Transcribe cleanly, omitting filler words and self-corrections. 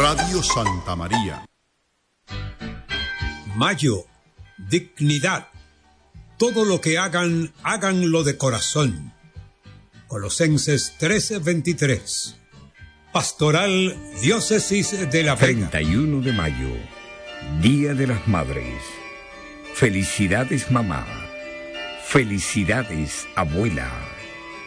Radio Santa María. Mayo, dignidad. Todo lo que hagan, háganlo de corazón. Colosenses 13:23. Pastoral Diócesis de La Vega. 31 de mayo, Día de las Madres. Felicidades, mamá. Felicidades, abuela.